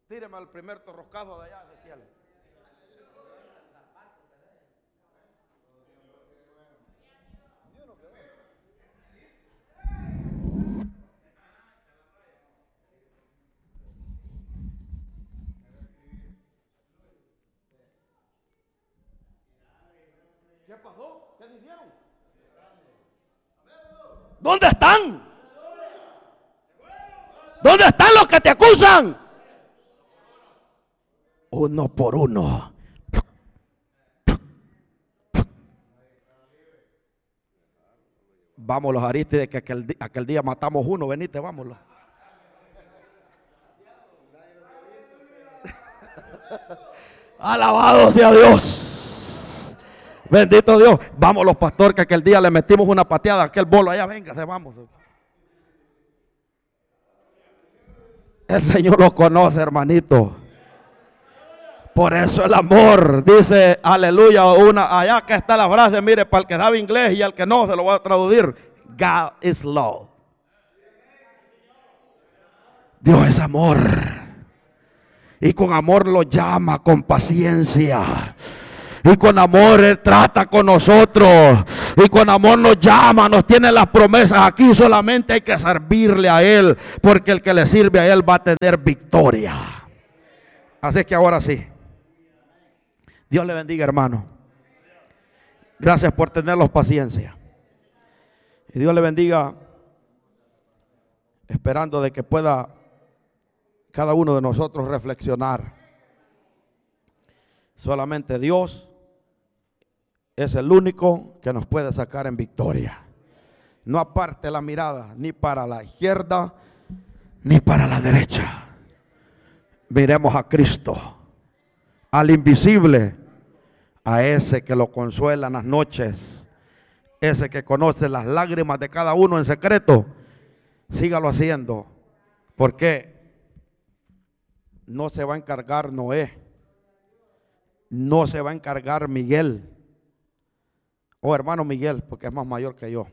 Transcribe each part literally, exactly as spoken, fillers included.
Tíreme al primer torroscazo de allá, Ezequiel. ¿Qué pasó? ¿Qué se hicieron? ¿Dónde están? ¿Dónde están los que te acusan? Uno por uno. Vámonos, Arístide, que aquel, aquel día matamos uno. Venite, vámonos. Alabado sea Dios. Bendito Dios. Vámonos, pastor, que aquel día le metimos una pateada a aquel bolo allá. Véngase, vamos. El Señor los conoce, hermanito. Por eso el amor, dice, aleluya, una, allá que está la frase, mire, para el que sabe inglés y al que no, se lo voy a traducir. God is love. Dios es amor. Y con amor lo llama, con paciencia. Y con amor Él trata con nosotros. Y con amor nos llama, nos tiene las promesas. Aquí solamente hay que servirle a Él. Porque el que le sirve a Él va a tener victoria. Así que ahora sí. Dios le bendiga, hermano. Gracias por tenerlos paciencia. Y Dios le bendiga, esperando de que pueda cada uno de nosotros reflexionar. Solamente Dios es el único que nos puede sacar en victoria. No aparte la mirada ni para la izquierda ni para la derecha. Miremos a Cristo, al invisible, a ese que lo consuela en las noches, ese que conoce las lágrimas de cada uno en secreto. Sígalo haciendo, porque no se va a encargar Noé, no se va a encargar Miguel, o hermano Miguel, porque es más mayor que yo,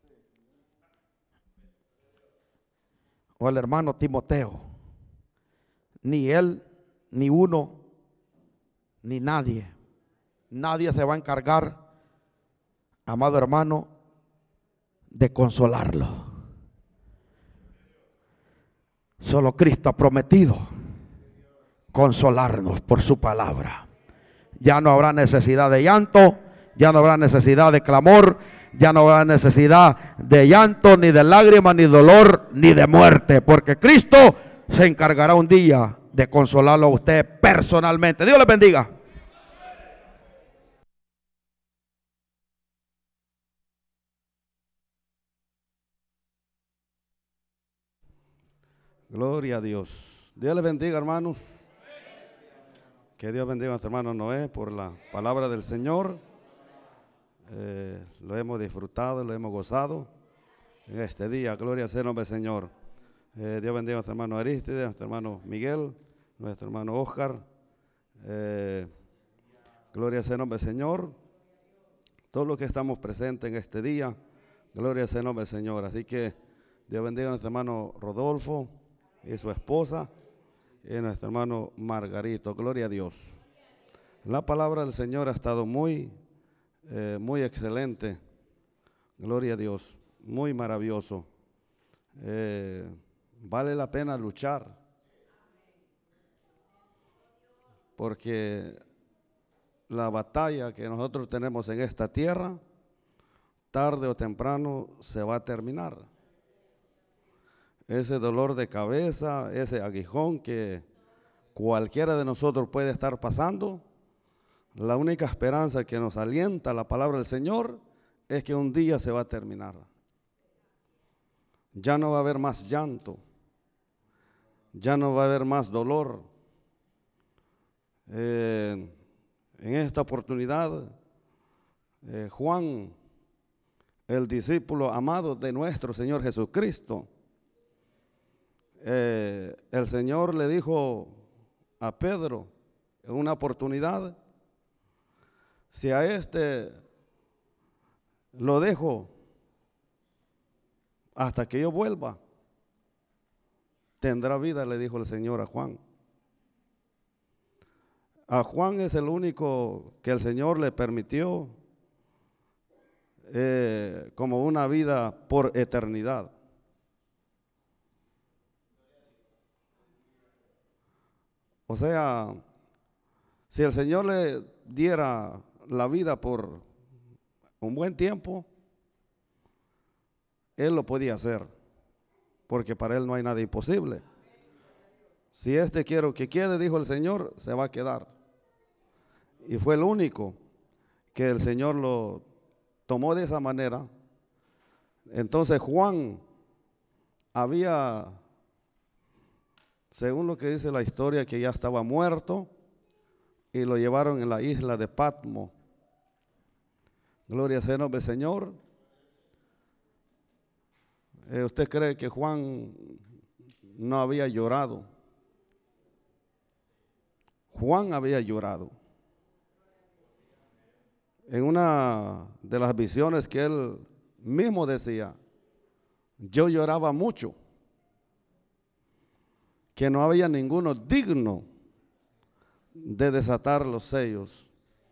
o el hermano Timoteo, ni él, ni uno, ni nadie, nadie se va a encargar, amado hermano, de consolarlo. Solo Cristo ha prometido consolarnos por su palabra. Ya no habrá necesidad de llanto, ya no habrá necesidad de clamor, ya no habrá necesidad de llanto, ni de lágrimas, ni dolor, ni de muerte, porque Cristo se encargará un día de consolarlo a usted personalmente. Dios le bendiga. Gloria a Dios. Dios les bendiga, hermanos. Que Dios bendiga a nuestro hermano Noé por la palabra del Señor. Eh, lo hemos disfrutado, lo hemos gozado en este día. Gloria sea el nombre del Señor. Eh, Dios bendiga a nuestro hermano Arístide, a nuestro hermano Miguel, a nuestro hermano Oscar. Eh, gloria sea el nombre del Señor. Todos los que estamos presentes en este día, gloria sea el nombre del Señor. Así que Dios bendiga a nuestro hermano Rodolfo y su esposa, y a nuestro hermano Margarito. Gloria a Dios. La palabra del Señor ha estado muy, eh, muy excelente. Gloria a Dios. Muy maravilloso. Eh, vale la pena luchar, porque la batalla que nosotros tenemos en esta tierra, tarde o temprano se va a terminar. Ese dolor de cabeza, ese aguijón que cualquiera de nosotros puede estar pasando, la única esperanza que nos alienta la palabra del Señor es que un día se va a terminar. Ya no va a haber más llanto, ya no va a haber más dolor. Eh, en esta oportunidad, eh, Juan, el discípulo amado de nuestro Señor Jesucristo, Eh, el Señor le dijo a Pedro en una oportunidad: si a este lo dejo hasta que yo vuelva, tendrá vida, le dijo el Señor a Juan. A Juan es el único que el Señor le permitió eh, como una vida por eternidad. O sea, si el Señor le diera la vida por un buen tiempo, Él lo podía hacer, porque para Él no hay nada imposible. Si este quiero que quede, dijo el Señor, se va a quedar. Y fue el único que el Señor lo tomó de esa manera. Entonces Juan había, según lo que dice la historia, que ya estaba muerto y lo llevaron en la isla de Patmos. Gloria sea el nombre del Señor. Eh, ¿Usted cree que Juan no había llorado? Juan había llorado. En una de las visiones que él mismo decía, yo lloraba mucho, que no había ninguno digno de desatar los sellos.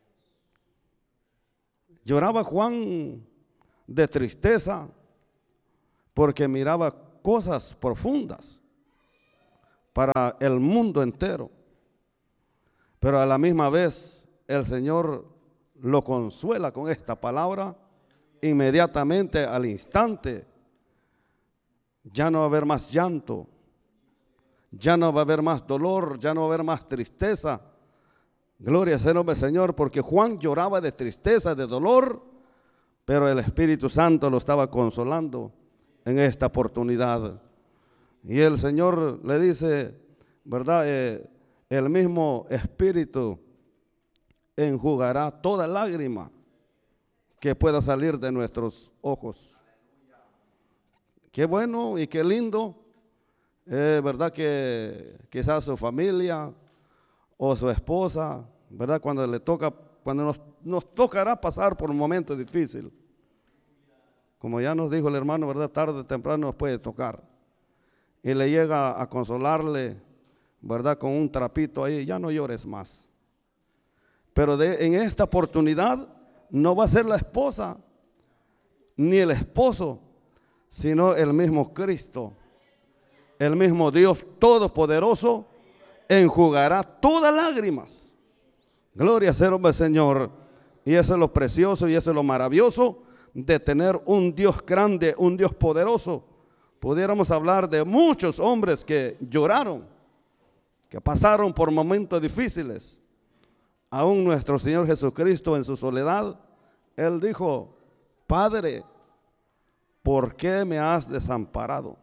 Lloraba Juan de tristeza porque miraba cosas profundas para el mundo entero. Pero a la misma vez el Señor lo consuela con esta palabra. Inmediatamente, al instante, ya no va a haber más llanto, ya no va a haber más dolor, ya no va a haber más tristeza. Gloria sea el nombre del Señor, porque Juan lloraba de tristeza, de dolor, pero el Espíritu Santo lo estaba consolando en esta oportunidad. Y el Señor le dice, ¿verdad? Eh, el mismo Espíritu enjugará toda lágrima que pueda salir de nuestros ojos. Qué bueno y qué lindo, eh, ¿verdad? Que quizás su familia o su esposa, ¿verdad? Cuando le toca, cuando nos, nos tocará pasar por un momento difícil, como ya nos dijo el hermano, ¿verdad? Tarde o temprano nos puede tocar. Y le llega a consolarle, ¿verdad? Con un trapito ahí, ya no llores más. Pero de, en esta oportunidad no va a ser la esposa ni el esposo, sino el mismo Cristo, el mismo Dios Todopoderoso, enjugará todas lágrimas. Gloria sea el nombre del Señor. Y eso es lo precioso y eso es lo maravilloso de tener un Dios grande, un Dios poderoso. Pudiéramos hablar de muchos hombres que lloraron, que pasaron por momentos difíciles. Aún nuestro Señor Jesucristo en su soledad, Él dijo, Padre, ¿por qué me has desamparado?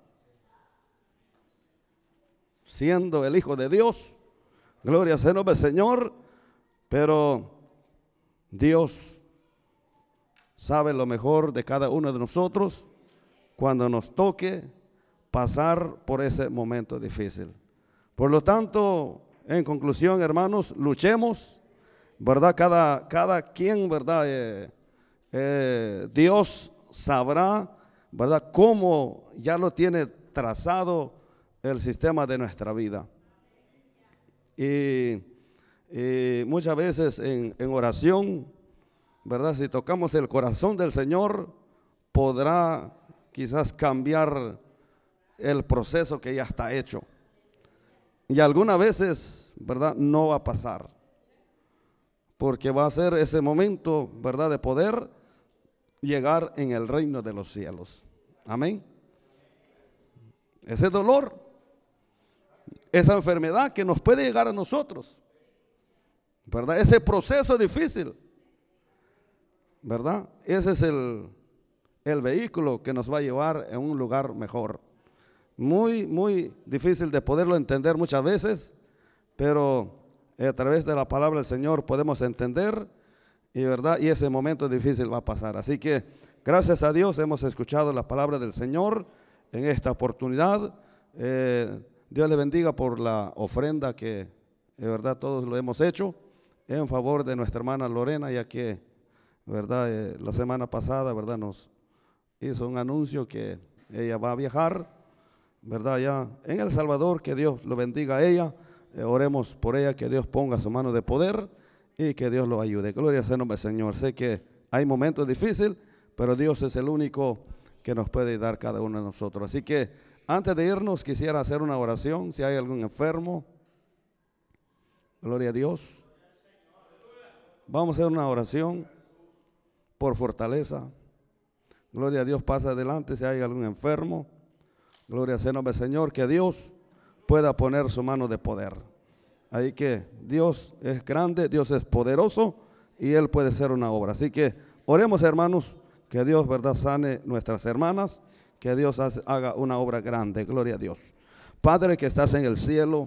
Siendo el Hijo de Dios, gloria sea el nombre del Señor, pero Dios sabe lo mejor de cada uno de nosotros cuando nos toque pasar por ese momento difícil. Por lo tanto, en conclusión, hermanos, luchemos, ¿verdad? Cada, cada quien, ¿verdad? Eh, eh, Dios sabrá, ¿verdad? Cómo ya lo tiene trazado el sistema de nuestra vida. Y, y muchas veces en, en oración, ¿verdad? Si tocamos el corazón del Señor, podrá quizás cambiar el proceso que ya está hecho. Y algunas veces, ¿verdad? No va a pasar, porque va a ser ese momento, ¿verdad? De poder llegar en el reino de los cielos. Amén. Ese dolor, esa enfermedad que nos puede llegar a nosotros, ¿verdad? Ese proceso difícil, ¿verdad? Ese es el, el vehículo que nos va a llevar a un lugar mejor. Muy, muy difícil de poderlo entender muchas veces, pero a través de la palabra del Señor podemos entender, y verdad, y ese momento difícil va a pasar. Así que gracias a Dios hemos escuchado la palabra del Señor en esta oportunidad. Eh, Dios le bendiga por la ofrenda que de verdad todos lo hemos hecho en favor de nuestra hermana Lorena, ya que verdad eh, la semana pasada, verdad, nos hizo un anuncio que ella va a viajar, verdad, ya en El Salvador. Que Dios lo bendiga a ella eh, oremos por ella, que Dios ponga su mano de poder y que Dios lo ayude. Gloria sea el nombre del Señor. Sé que hay momentos difíciles, pero Dios es el único que nos puede dar cada uno de nosotros. Así que antes de irnos quisiera hacer una oración. Si hay algún enfermo, gloria a Dios, vamos a hacer una oración por fortaleza. Gloria a Dios, pasa adelante si hay algún enfermo. Gloria sea el nombre del Señor, que Dios pueda poner su mano de poder. Ahí que Dios es grande, Dios es poderoso y Él puede hacer una obra. Así que oremos, hermanos, que Dios, verdad, sane nuestras hermanas, que Dios haga una obra grande. Gloria a Dios. Padre que estás en el cielo,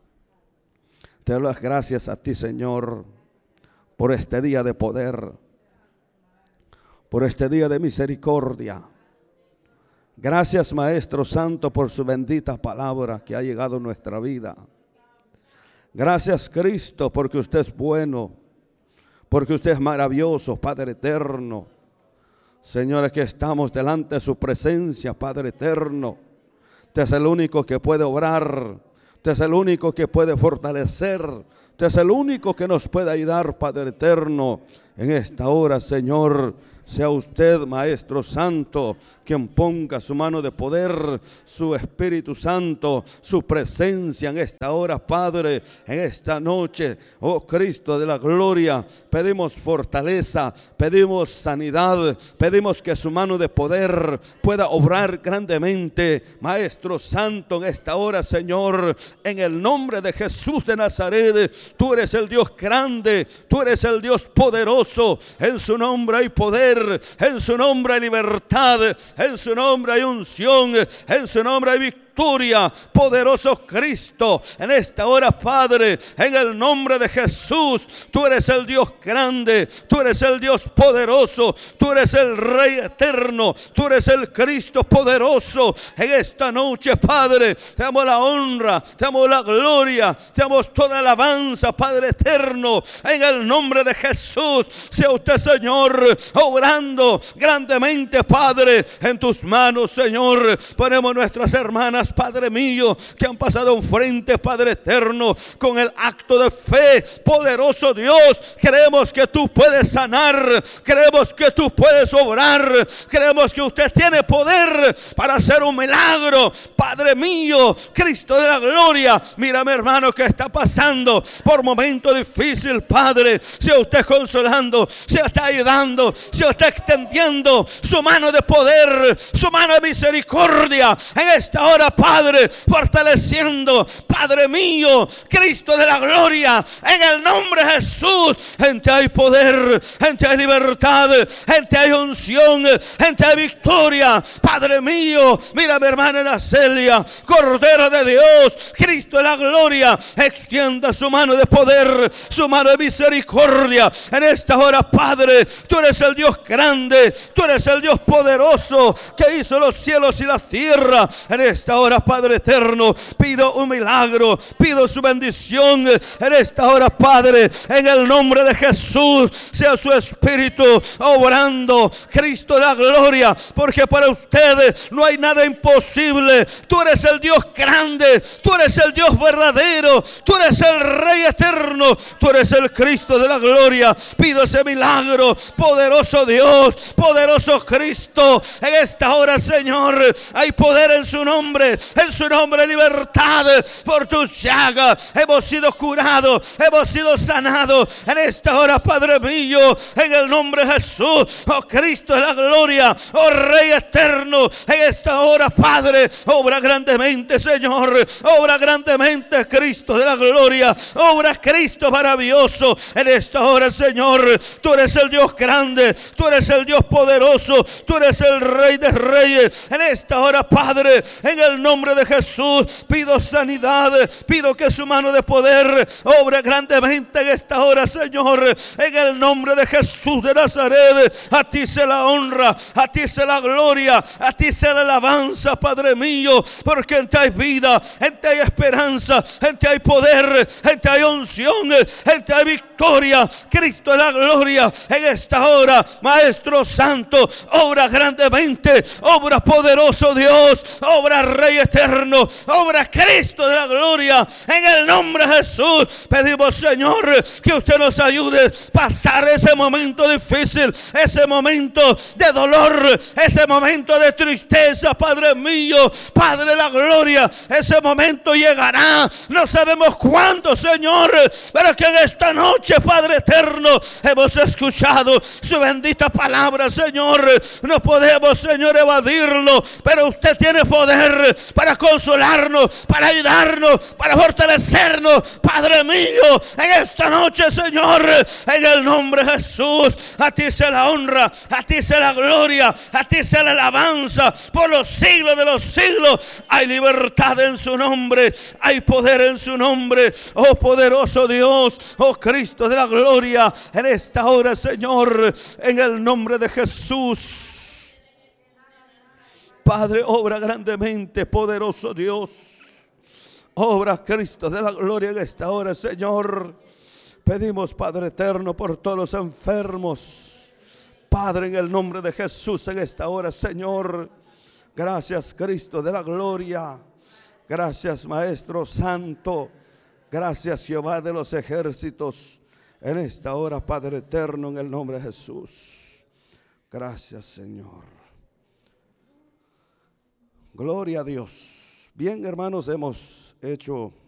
te doy las gracias a ti, Señor, por este día de poder, por este día de misericordia. Gracias, Maestro Santo, por su bendita palabra que ha llegado a nuestra vida. Gracias, Cristo, porque usted es bueno, porque usted es maravilloso, Padre eterno. Señores, que estamos delante de su presencia, Padre eterno. Usted es el único que puede obrar, usted es el único que puede fortalecer, usted es el único que nos puede ayudar, Padre eterno. En esta hora, Señor, sea usted, Maestro Santo, quien ponga su mano de poder, su Espíritu Santo, su presencia en esta hora, Padre, en esta noche. Oh Cristo de la gloria, pedimos fortaleza, pedimos sanidad, pedimos que su mano de poder pueda obrar grandemente, Maestro Santo, en esta hora, Señor, en el nombre de Jesús de Nazaret. Tú eres el Dios grande, tú eres el Dios poderoso, en su nombre hay poder, en su nombre hay libertad, en su nombre hay unción, en su nombre hay victoria. Poderoso Cristo, en esta hora, Padre, en el nombre de Jesús, tú eres el Dios grande, tú eres el Dios poderoso, tú eres el Rey eterno, tú eres el Cristo poderoso. En esta noche, Padre, te damos la honra, te damos la gloria, te damos toda la alabanza, Padre eterno, en el nombre de Jesús. Sea usted, Señor, obrando grandemente, Padre, en tus manos, Señor, ponemos nuestras hermanas, Padre mío, que han pasado enfrente, Padre eterno, con el acto de fe. Poderoso Dios, creemos que tú puedes sanar, creemos que tú puedes obrar, creemos que usted tiene poder para hacer un milagro, Padre mío, Cristo de la gloria. Mírame, hermano, que está pasando por momento difícil, Padre, sea usted consolando, sea usted ayudando, sea usted extendiendo su mano de poder, su mano de misericordia en esta hora, Padre, fortaleciendo, Padre mío, Cristo de la gloria, en el nombre de Jesús. En ti hay poder, en ti hay libertad, en ti hay unción, en ti hay victoria, Padre mío. Mira, mi hermana Nacelia, Cordero de Dios, Cristo de la gloria, extienda su mano de poder, su mano de misericordia en esta hora, Padre. Tú eres el Dios grande, tú eres el Dios poderoso que hizo los cielos y la tierra. En esta hora, Padre eterno, pido un milagro, pido su bendición en esta hora, Padre, en el nombre de Jesús. Sea su Espíritu obrando, Cristo de la gloria, porque para ustedes no hay nada imposible. Tú eres el Dios grande, tú eres el Dios verdadero, tú eres el Rey eterno, tú eres el Cristo de la gloria. Pido ese milagro, poderoso Dios, poderoso Cristo, en esta hora, Señor. Hay poder en su nombre, en su nombre libertad. Por tus llagas hemos sido curados, hemos sido sanados en esta hora, Padre mío, en el nombre de Jesús. Oh Cristo de la gloria, oh Rey eterno, en esta hora, Padre, obra grandemente, Señor, obra grandemente, Cristo de la gloria, obra, Cristo maravilloso en esta hora, Señor. Tú eres el Dios grande, tú eres el Dios poderoso, tú eres el Rey de reyes. En esta hora, Padre, en el nombre de Jesús, pido sanidad, pido que su mano de poder obre grandemente en esta hora, Señor, en el nombre de Jesús de Nazaret. A ti sea la honra, a ti sea la gloria, a ti sea la alabanza, Padre mío, porque en ti hay vida, en ti hay esperanza, en ti hay poder, en ti hay unción, en ti hay victoria. victoria. Cristo de la gloria, en esta hora, Maestro Santo, obra grandemente, obra poderoso Dios, obra Rey eterno, obra Cristo de la gloria, en el nombre de Jesús. Pedimos, Señor, que usted nos ayude a pasar ese momento difícil, ese momento de dolor, ese momento de tristeza, Padre mío, Padre de la gloria. Ese momento llegará, no sabemos cuándo, Señor, pero que en esta noche, Padre eterno, hemos escuchado su bendita palabra, Señor. No podemos, Señor, evadirlo, pero usted tiene poder para consolarnos, para ayudarnos, para fortalecernos, Padre mío, en esta noche, Señor, en el nombre de Jesús. A ti sea la honra, a ti sea la gloria, a ti sea la alabanza por los siglos de los siglos. Hay libertad en su nombre, hay poder en su nombre. Oh poderoso Dios, oh Cristo de la gloria, en esta hora, Señor, en el nombre de Jesús, Padre, obra grandemente, poderoso Dios, obra Cristo de la gloria en esta hora, Señor. Pedimos, Padre eterno, por todos los enfermos, Padre, en el nombre de Jesús, en esta hora, Señor. Gracias, Cristo de la gloria. Gracias, Maestro Santo. Gracias, Jehová de los ejércitos, en esta hora, Padre eterno, en el nombre de Jesús. Gracias, Señor. Gloria a Dios. Bien, hermanos, hemos hecho